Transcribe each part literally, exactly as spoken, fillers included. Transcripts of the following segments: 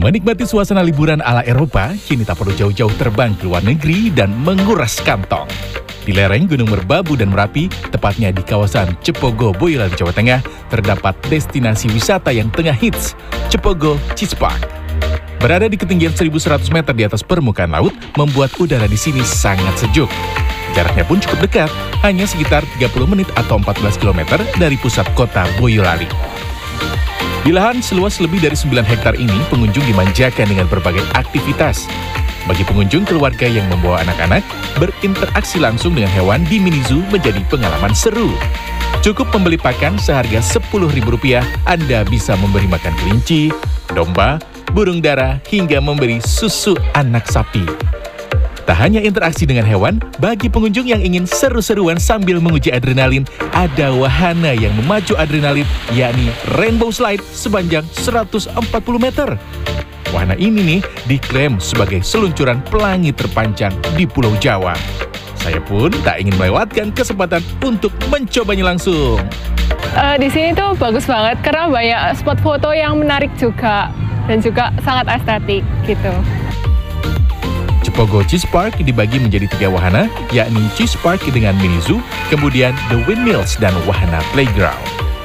Menikmati suasana liburan ala Eropa, kini tak perlu jauh-jauh terbang ke luar negeri dan menguras kantong. Di lereng Gunung Merbabu dan Merapi, tepatnya di kawasan Cepogo, Boyolali, Jawa Tengah, terdapat destinasi wisata yang tengah hits, Cepogo Cheese Park. Berada di ketinggian seribu seratus meter di atas permukaan laut, membuat udara di sini sangat sejuk. Jaraknya pun cukup dekat, hanya sekitar tiga puluh menit atau empat belas kilometer dari pusat kota Boyolali. Di lahan seluas lebih dari sembilan hektar ini, pengunjung dimanjakan dengan berbagai aktivitas. Bagi pengunjung keluarga yang membawa anak-anak, berinteraksi langsung dengan hewan di mini zoo menjadi pengalaman seru. Cukup membeli pakan seharga sepuluh ribu rupiah, Anda bisa memberi makan kelinci, domba, burung dara, hingga memberi susu anak sapi. Tak hanya interaksi dengan hewan, bagi pengunjung yang ingin seru-seruan sambil menguji adrenalin, ada wahana yang memacu adrenalin, yakni Rainbow Slide sepanjang seratus empat puluh meter. Wahana ini nih diklaim sebagai seluncuran pelangi terpanjang di Pulau Jawa. Saya pun tak ingin melewatkan kesempatan untuk mencobanya langsung. Uh, di sini tuh bagus banget karena banyak spot foto yang menarik juga dan juga sangat estetik gitu. Cepogo Cheese Park dibagi menjadi tiga wahana, yakni Cheese Park dengan mini zoo, kemudian The Windmills dan wahana playground.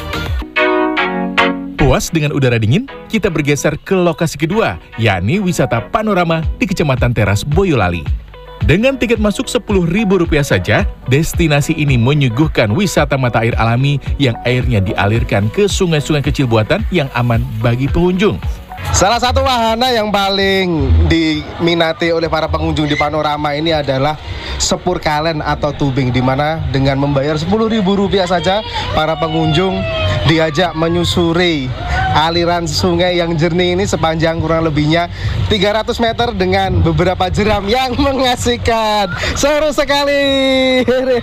Puas dengan udara dingin, kita bergeser ke lokasi kedua, yakni wisata panorama di Kecamatan Teras, Boyolali. Dengan tiket masuk sepuluh ribu rupiah saja, destinasi ini menyuguhkan wisata mata air alami yang airnya dialirkan ke sungai-sungai kecil buatan yang aman bagi pengunjung. Salah satu wahana yang paling diminati oleh para pengunjung di panorama ini adalah sepur kalen atau tubing, di mana dengan membayar sepuluh ribu rupiah saja para pengunjung diajak menyusuri aliran sungai yang jernih ini sepanjang kurang lebihnya tiga ratus meter dengan beberapa jeram yang mengasihkan. Seru sekali.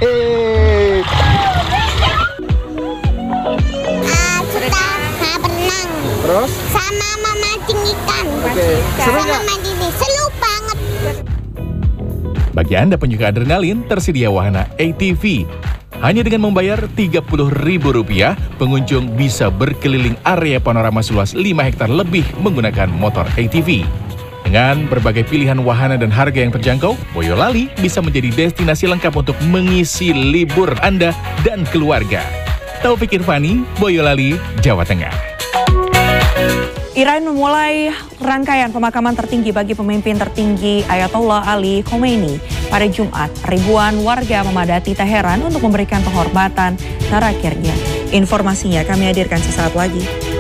Ah, suka nah, berenang. Terus? Sama memancing ikan. Oke. Seru nggak? Sama ini seru banget. Bagi Anda penyuka adrenalin, tersedia wahana A T V. Hanya dengan membayar tiga puluh ribu rupiah, pengunjung bisa berkeliling area panorama seluas lima hektar lebih menggunakan motor A T V. Dengan berbagai pilihan wahana dan harga yang terjangkau, Boyolali bisa menjadi destinasi lengkap untuk mengisi libur Anda dan keluarga. Taufik Irvani, Boyolali, Jawa Tengah. Iran memulai rangkaian pemakaman tertinggi bagi pemimpin tertinggi Ayatollah Ali Khomeini. Pada Jumat, ribuan warga memadati Teheran untuk memberikan penghormatan terakhirnya. Informasinya kami hadirkan sesaat lagi.